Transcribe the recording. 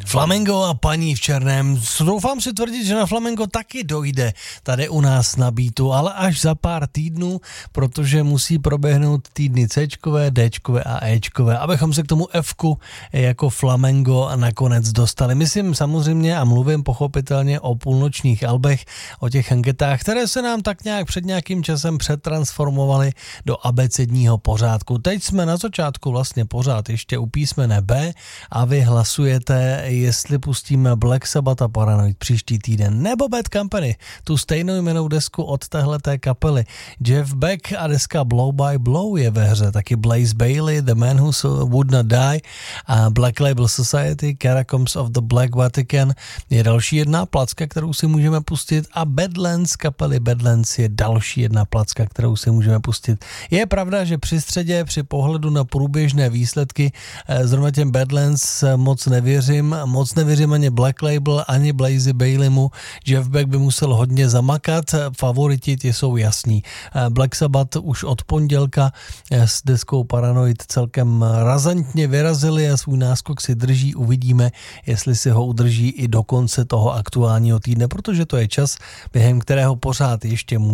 Flamengo a paní v černém. Doufám si tvrdit, že na Flamengo taky dojde tady u nás na Beatu, ale až za pár týdnů, protože musí proběhnout týdny Cčkové, Dčkové a Ečkové, abychom se k tomu Fku jako Flamengo nakonec dostali. Myslím samozřejmě a mluvím pochopitelně o půlnočních albech, o těch anketách, které se nám tak nějak před nějakým časem přetransformovaly do abecedního pořádku. Teď jsme na začátku vlastně pořád ještě u písmene B a vy hlasujete, jestli pustíme Black Sabbath a Paranoid příští týden, nebo Bad Company, tu stejnou jmenou desku od téhleté kapely. Jeff Beck a deska Blow by Blow je ve hře, taky Blaze Bayley, The Man Who Would Not Die a Black Label Society, Catacombs of the Black Vatican je další jedna placka, kterou si můžeme pustit a Badlands, kapely Badlands je další jedna placka, kterou si můžeme pustit. Je pravda, že při středě, při pohledu na průběžné výsledky zrovna těm Badlands moc nevěřím ani Black Label, ani Blaze Bayleymu. Jeff Beck by musel hodně zamakat, favoriti ti jsou jasní. Black Sabbath už od pondělka s deskou Paranoid celkem razantně vyrazili a svůj náskok si drží, uvidíme, jestli si ho udrží i do konce toho aktuálního týdne, protože to je čas, během kterého pořád ještě